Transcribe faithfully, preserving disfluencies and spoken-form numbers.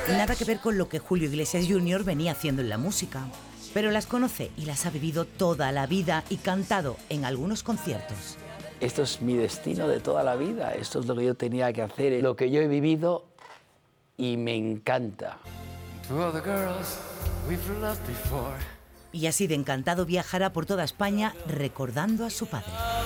Nada que ver con lo que Julio Iglesias junior venía haciendo en la música. Pero las conoce y las ha vivido toda la vida y cantado en algunos conciertos. Esto es mi destino de toda la vida, esto es lo que yo tenía que hacer, lo que yo he vivido y me encanta. Y así de encantado viajará por toda España recordando a su padre.